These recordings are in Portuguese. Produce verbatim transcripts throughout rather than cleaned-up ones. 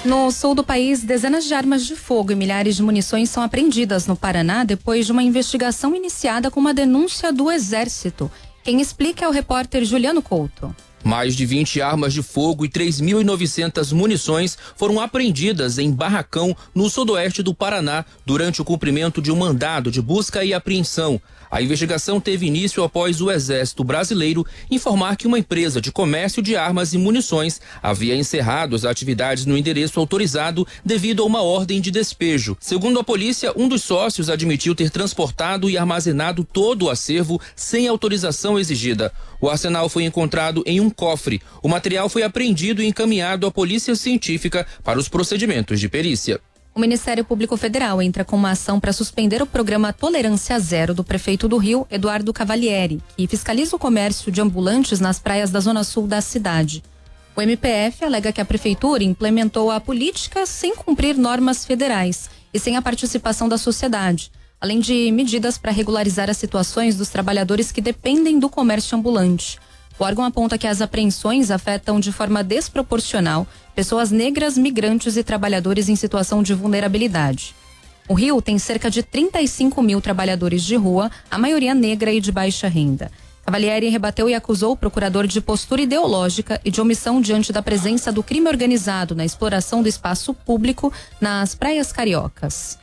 No sul do país, dezenas de armas de fogo e milhares de munições são apreendidas no Paraná depois de uma investigação iniciada com uma denúncia do Exército. Quem explica é o repórter Juliano Couto. Mais de vinte armas de fogo e três mil e novecentas munições foram apreendidas em Barracão, no sudoeste do Paraná, durante o cumprimento de um mandado de busca e apreensão. A investigação teve início após o Exército Brasileiro informar que uma empresa de comércio de armas e munições havia encerrado as atividades no endereço autorizado devido a uma ordem de despejo. Segundo a polícia, um dos sócios admitiu ter transportado e armazenado todo o acervo sem autorização exigida. O arsenal foi encontrado em um cofre. O material foi apreendido e encaminhado à Polícia Científica para os procedimentos de perícia. O Ministério Público Federal entra com uma ação para suspender o programa Tolerância Zero do prefeito do Rio, Eduardo Cavalieri, que fiscaliza o comércio de ambulantes nas praias da zona sul da cidade. O M P F alega que a prefeitura implementou a política sem cumprir normas federais e sem a participação da sociedade, além de medidas para regularizar as situações dos trabalhadores que dependem do comércio ambulante. O órgão aponta que as apreensões afetam de forma desproporcional pessoas negras, migrantes e trabalhadores em situação de vulnerabilidade. O Rio tem cerca de trinta e cinco mil trabalhadores de rua, a maioria negra e de baixa renda. Cavalieri rebateu e acusou o procurador de postura ideológica e de omissão diante da presença do crime organizado na exploração do espaço público nas praias cariocas.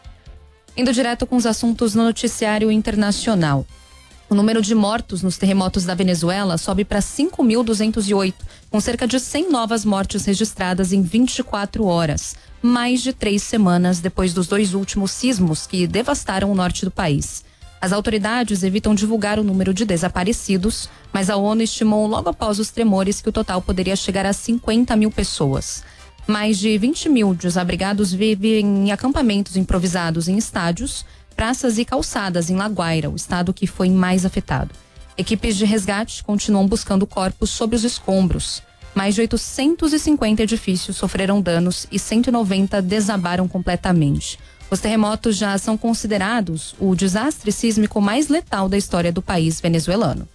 Indo direto com os assuntos no noticiário internacional. O número de mortos nos terremotos da Venezuela sobe para cinco mil duzentos e oito, com cerca de cem novas mortes registradas em vinte e quatro horas, mais de três semanas depois dos dois últimos sismos que devastaram o norte do país. As autoridades evitam divulgar o número de desaparecidos, mas a ONU estimou logo após os tremores que o total poderia chegar a cinquenta mil pessoas. Mais de vinte mil desabrigados vivem em acampamentos improvisados em estádios, praças e calçadas em La Guaira, o estado que foi mais afetado. Equipes de resgate continuam buscando corpos sob os escombros. Mais de oitocentos e cinquenta edifícios sofreram danos e cento e noventa desabaram completamente. Os terremotos já são considerados o desastre sísmico mais letal da história do país venezuelano.